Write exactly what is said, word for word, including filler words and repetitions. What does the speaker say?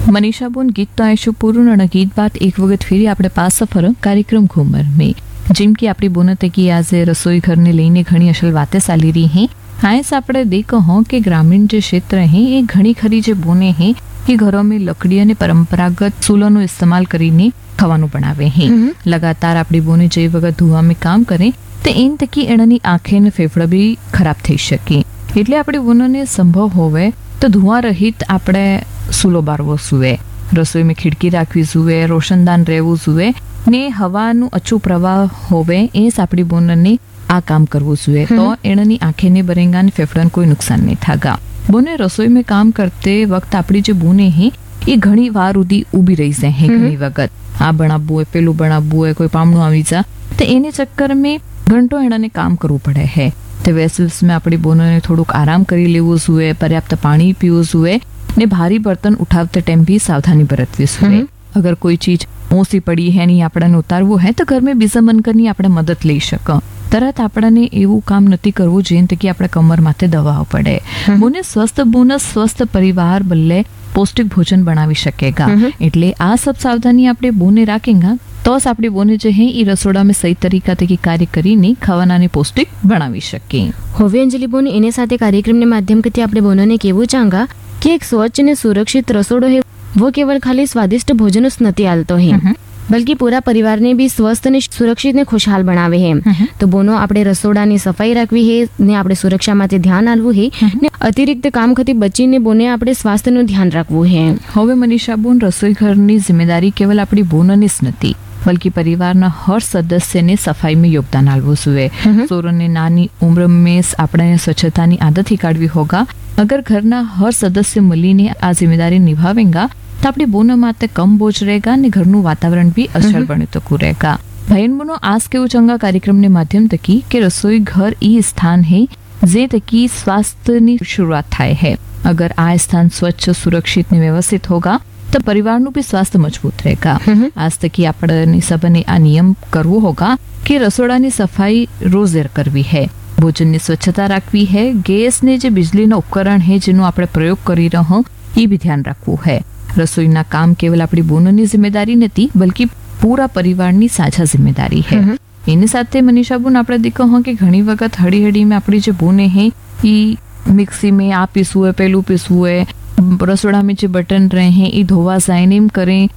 Manisha bone गीत तो आयशु पूर्ण અને ગીત બાદ એક વખત ફેરી આપણે પાછા ફર કાર્યક્રમ ઘુમર में જેમ કે આપણી બોનતે की આજે રસોઈ ઘરને લઈને ઘણી અસલ વાતે ચાલી રહી हैं आयस આપણે દેખો हो कि ग्रामीण जो क्षेत्र है ये घणी खरी जो बोने हैं कि घरों में लकड़ी અને પરંપરાગત ચૂલોનો ઇસ્તેમાલ કરીને ખાવાનું બનાવે हैं लगातार આપણી બોને જે વખત ધુવા में કામ કરે તો એન તકી એનાની આંખે ને ફેફડા બી ખરાબ થઈ શકે એટલે આપણી બોનોને સંભવ હોવે તો ધુઆ રહિત આપણે ચૂલો બારવો જોઈએ રસોઈ में खिड़की રાખવી જોઈએ રોશનદાન રહેવું જોઈએ ને હવાનું અચૂ પ્રવાહ હોવે એ આપણી બોનને આ કામ કરવું જોઈએ તો એનાની આંખે ને બરેંગા ને ફેફડાને કોઈ નુકસાન નહીં થાગા બોને रसोई में काम करते वक्त આપણી જે બોને હે એ ઘણી વાર ઉધી ઊભી રહી જાય હે ઘણી વખત આ બનાવવું હોય પેલું બનાવવું હોય કોઈ પામણું આવી જા તો એને ચક્કર में ઘંટો એનાને કામ કરવું પડે હે તે વેસલ્સ में આપણી બોનોને થોડુંક આરામ કરી લેવું જોઈએ पर्याप्त पानी पीવું જોઈએ ने भारी बर्तन उठावते टाइम भी सावधानी बरतवी જોઈએ अगर कोई चीज ओसी पड़ी है नहीं आपने उतारવું है तो घर में बीजा बनकरनी આપણે મદદ લઈ શકો તરત આપણને એવું કામ નથી કરવું જેને કે આપણે કમર માથે દબાવ પડે બોને સ્વસ્થ બોનસ સ્વસ્થ પરિવાર બલ્લે પૌષ્ટિક ભોજન બનાવી શકેગા એટલે આ સબ સાવધાની આપણે બોને રાખેગા તો જ આપણી બોને જે હે એ રસોડા में સહી તરીકાથી કાર્ય કરીને ખાવાનાને પૌષ્ટિક બનાવી શકે હવે અંજલિ બોને એને સાથે કાર્યક્રમને માધ્યમથી આપણે બોનોને કેવું ચાંગા कि एक स्वच्छ ने सुरक्षित रसोड़ो है वो केवल खाली स्वादिष्ट भोजन नहीं आलतो है बल्कि पूरा परिवार ने भी स्वस्थ ने सुरक्षित ने खुशहाल बनावे है तो बोनो આપણે રસોડાની સફાઈ રાખવી હે ને આપણે સુરક્ષા માટે ધ્યાન આલવું હે ને અતિરિક્ત કામ ખતી બચીને બોને આપણે સ્વાસ્થ્યનું ધ્યાન રાખવું હે હવે મનીષા બોન રસોઈ ઘરની જિમ્મેદારી કેવલ આપણી બોનની જ નથી बल्कि परिवाરના हर सदस्यને સફાઈમાં યોગદાન આપવું જોઈએ સોરોને નાની ઉંમર में આપણે સ્વચ્છતાની આદત કાઢવી હોગા अगर घरना हर सदस्य मिलीने आ जिम्मेदारी निभावेगा तो अपनी बोनों माते कम बोझ रहेगा ने घरનું वातावरण भी अचल बने तो रहेगा भाई बनो आज के चंगा कार्यक्रम ने माध्यम तकी के रसोई घर ई स्थान है जे तकी स्वास्थ्य ની शुरुआत થાય है अगर आ स्थान स्वच्छ सुरक्षित ने व्यवस्थित होगा तो परिवार નું भी स्वास्थ्य मजबूत रहेगा आज तकी આપણે सबने आ नियम करवो होगा कि रसोડાની सफाई रोज करवी है भोजन ની સ્વચ્છતા રાખવી है गैस ने जो बिजली નો ઉપકરણ है જેનો આપણે પ્રયોગ કરી રહો એ भी ध्यान રાખવું है રસોઈના કામ કેવલ આપણી બોનની જિમ્મેદારી નથી બલ્કि પૂરા પરિવારની સાझा જિમ્મેદારી है એની સાથે મનીષા બોન આપણે દેખો હો કે ઘણી વખત હડી હડી में આપણી જે બોને है એ मिक्सी में आ पीसવું है पेलू पीसવું है रसोड़ा में जो बटन रहे हैं ये धोवा जाए नहीं करें